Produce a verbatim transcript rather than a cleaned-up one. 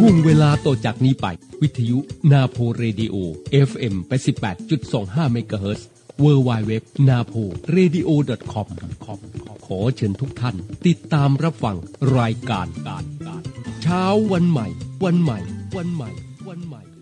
ช่วงเวลาต่อจากนี้ไปวิทยุนาโพเรดิโอ เอฟ เอ็ม แปดสิบแปดจุดสองห้า เมกะเฮิรตซ์ ดับเบิลยู ดับเบิลยู ดับเบิลยู ดอท นาโพเรดิโอ ดอท คอม ขอเชิญทุกท่านติดตามรับฟังรายการการการเช้าวันใหม่วันใหม่วันใหม่วันใหม่